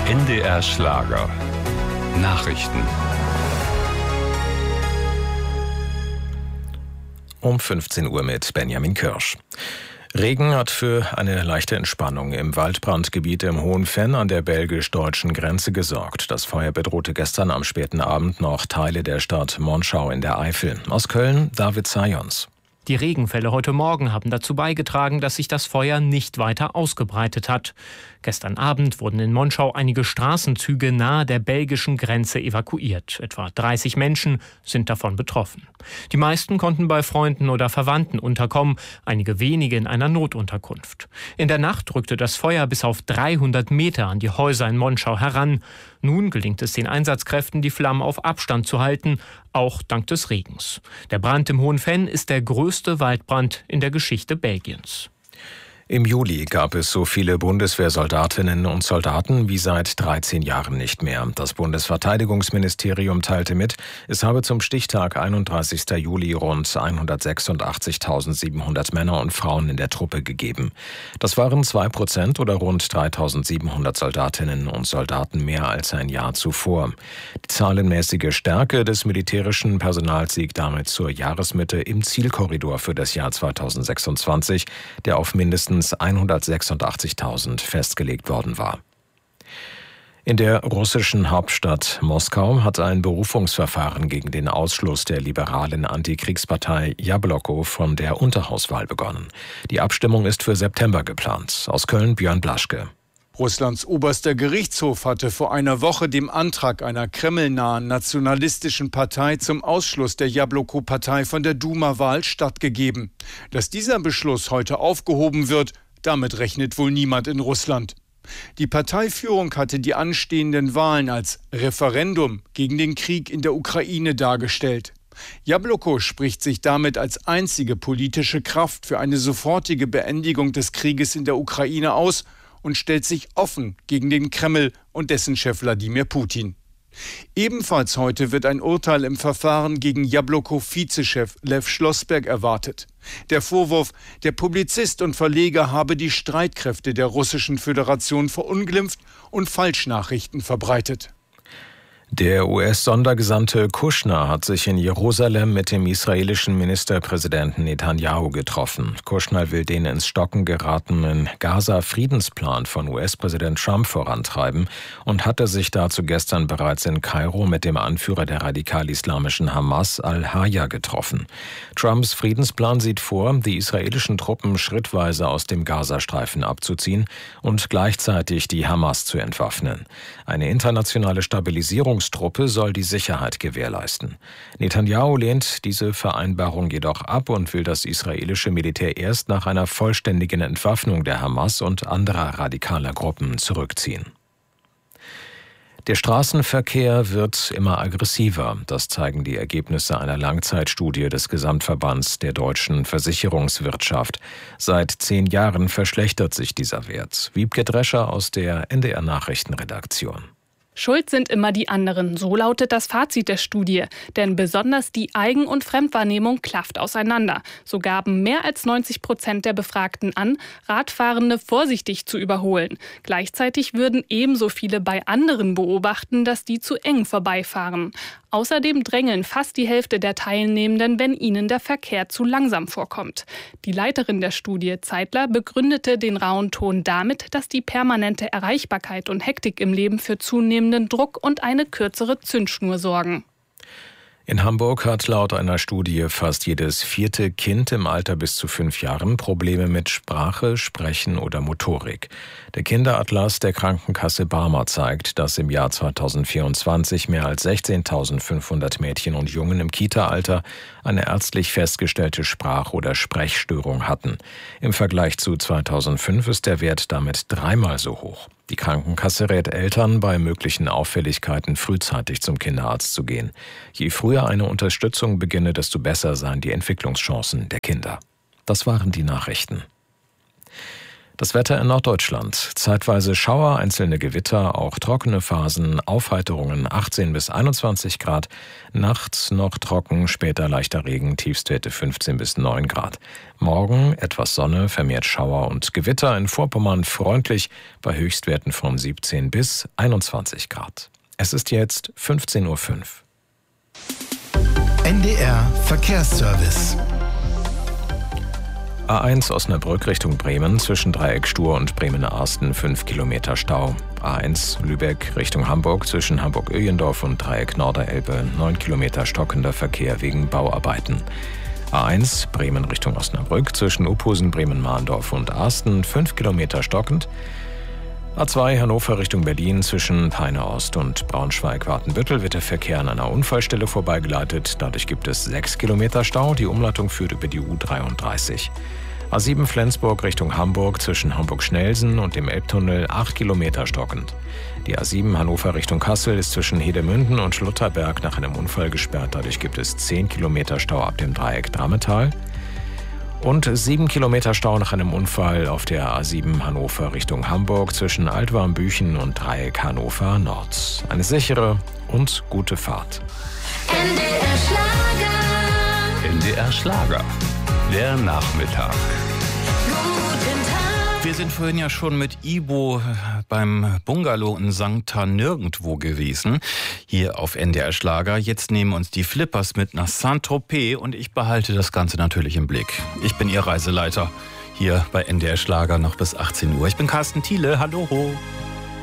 NDR Schlager. Nachrichten. Um 15 Uhr mit Benjamin Kirsch. Regen hat für eine leichte Entspannung im Waldbrandgebiet im Hohen Venn an der belgisch-deutschen Grenze gesorgt. Das Feuer bedrohte gestern am späten Abend noch Teile der Stadt Monschau in der Eifel. Aus Köln David Zajons. Die Regenfälle heute Morgen haben dazu beigetragen, dass sich das Feuer nicht weiter ausgebreitet hat. Gestern Abend wurden in Monschau einige Straßenzüge nahe der belgischen Grenze evakuiert. Etwa 30 Menschen sind davon betroffen. Die meisten konnten bei Freunden oder Verwandten unterkommen, einige wenige in einer Notunterkunft. In der Nacht rückte das Feuer bis auf 300 Meter an die Häuser in Monschau heran. Nun gelingt es den Einsatzkräften, die Flammen auf Abstand zu halten, auch dank des Regens. Der Brand im Hohen Venn ist der größte Waldbrand in der Geschichte Belgiens. Im Juli gab es so viele Bundeswehrsoldatinnen und Soldaten wie seit 13 Jahren nicht mehr. Das Bundesverteidigungsministerium teilte mit, es habe zum Stichtag 31. Juli rund 186.700 Männer und Frauen in der Truppe gegeben. Das waren 2% oder rund 3.700 Soldatinnen und Soldaten mehr als ein Jahr zuvor. Die zahlenmäßige Stärke des militärischen Personals liegt damit zur Jahresmitte im Zielkorridor für das Jahr 2026, der auf mindestens 186.000 festgelegt worden war. In der russischen Hauptstadt Moskau hat ein Berufungsverfahren gegen den Ausschluss der liberalen Antikriegspartei Jabloko von der Unterhauswahl begonnen. Die Abstimmung ist für September geplant. Aus Köln Björn Blaschke. Russlands oberster Gerichtshof hatte vor einer Woche dem Antrag einer kremlnahen nationalistischen Partei zum Ausschluss der Jabloko-Partei von der Duma-Wahl stattgegeben. Dass dieser Beschluss heute aufgehoben wird, damit rechnet wohl niemand in Russland. Die Parteiführung hatte die anstehenden Wahlen als Referendum gegen den Krieg in der Ukraine dargestellt. Jabloko spricht sich damit als einzige politische Kraft für eine sofortige Beendigung des Krieges in der Ukraine aus und stellt sich offen gegen den Kreml und dessen Chef Wladimir Putin. Ebenfalls heute wird ein Urteil im Verfahren gegen Jabloko-Vizechef Lev Schlossberg erwartet. Der Vorwurf, der Publizist und Verleger habe die Streitkräfte der Russischen Föderation verunglimpft und Falschnachrichten verbreitet. Der US-Sondergesandte Kushner hat sich in Jerusalem mit dem israelischen Ministerpräsidenten Netanyahu getroffen. Kushner will den ins Stocken geratenen Gaza-Friedensplan von US-Präsident Trump vorantreiben und hatte sich dazu gestern bereits in Kairo mit dem Anführer der radikal-islamischen Hamas al-Haya getroffen. Trumps Friedensplan sieht vor, die israelischen Truppen schrittweise aus dem Gazastreifen abzuziehen und gleichzeitig die Hamas zu entwaffnen. Eine internationale Stabilisierungstruppe soll die Sicherheit gewährleisten. Netanyahu lehnt diese Vereinbarung jedoch ab und will das israelische Militär erst nach einer vollständigen Entwaffnung der Hamas und anderer radikaler Gruppen zurückziehen. Der Straßenverkehr wird immer aggressiver. Das zeigen die Ergebnisse einer Langzeitstudie des Gesamtverbands der deutschen Versicherungswirtschaft. Seit 10 Jahren verschlechtert sich dieser Wert. Wiebke Drescher aus der NDR Nachrichtenredaktion. Schuld sind immer die anderen, so lautet das Fazit der Studie. Denn besonders die Eigen- und Fremdwahrnehmung klafft auseinander. So gaben mehr als 90% der Befragten an, Radfahrende vorsichtig zu überholen. Gleichzeitig würden ebenso viele bei anderen beobachten, dass die zu eng vorbeifahren. Außerdem drängeln fast die Hälfte der Teilnehmenden, wenn ihnen der Verkehr zu langsam vorkommt. Die Leiterin der Studie, Zeitler, begründete den rauen Ton damit, dass die permanente Erreichbarkeit und Hektik im Leben für zunehmenden Druck und eine kürzere Zündschnur sorgen. In Hamburg hat laut einer Studie fast jedes 4. Kind im Alter bis zu 5 Jahren Probleme mit Sprache, Sprechen oder Motorik. Der Kinderatlas der Krankenkasse Barmer zeigt, dass im Jahr 2024 mehr als 16.500 Mädchen und Jungen im Kita-Alter eine ärztlich festgestellte Sprach- oder Sprechstörung hatten. Im Vergleich zu 2005 ist der Wert damit 3-mal so hoch. Die Krankenkasse rät Eltern, bei möglichen Auffälligkeiten frühzeitig zum Kinderarzt zu gehen. Je früher eine Unterstützung beginne, desto besser seien die Entwicklungschancen der Kinder. Das waren die Nachrichten. Das Wetter in Norddeutschland. Zeitweise Schauer, einzelne Gewitter, auch trockene Phasen, Aufheiterungen 18 bis 21 Grad. Nachts noch trocken, später leichter Regen, Tiefstwerte 15 bis 9 Grad. Morgen etwas Sonne, vermehrt Schauer und Gewitter. In Vorpommern freundlich bei Höchstwerten von 17 bis 21 Grad. Es ist jetzt 15:05 Uhr. NDR Verkehrsservice. A1 Osnabrück Richtung Bremen zwischen Dreieck Stur und Bremen-Arsten 5 Kilometer Stau. A1 Lübeck Richtung Hamburg zwischen Hamburg-Öhlendorf und Dreieck Norderelbe 9 Kilometer stockender Verkehr wegen Bauarbeiten. A1 Bremen Richtung Osnabrück zwischen Uphusen, Bremen-Mahndorf und Arsten 5 Kilometer stockend. A2 Hannover Richtung Berlin zwischen Peine Ost und Braunschweig-Wartenbüttel wird der Verkehr an einer Unfallstelle vorbeigeleitet. Dadurch gibt es 6 Kilometer Stau. Die Umleitung führt über die U33. A7 Flensburg Richtung Hamburg zwischen Hamburg-Schnelsen und dem Elbtunnel 8 Kilometer stockend. Die A7 Hannover Richtung Kassel ist zwischen Hedemünden und Schlutterberg nach einem Unfall gesperrt. Dadurch gibt es 10 Kilometer Stau ab dem Dreieck Drametal. Und 7 Kilometer Stau nach einem Unfall auf der A7 Hannover Richtung Hamburg zwischen Altwarmbüchen und Dreieck Hannover Nord. Eine sichere und gute Fahrt. NDR Schlager. NDR Schlager. Der Nachmittag. Wir sind vorhin ja schon mit Ibo beim Bungalow in St. Nirgendwo gewesen, hier auf NDR Schlager. Jetzt nehmen uns die Flippers mit nach Saint-Tropez und ich behalte das Ganze natürlich im Blick. Ich bin Ihr Reiseleiter hier bei NDR Schlager noch bis 18 Uhr. Ich bin Carsten Thiele, hallo.